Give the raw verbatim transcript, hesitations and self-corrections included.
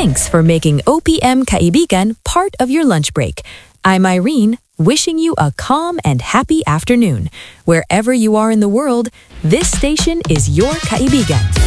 Thanks for making O P M Kaibigan part of your lunch break. I'm Irene, wishing you a calm and happy afternoon. Wherever you are in the world, this station is your Kaibigan.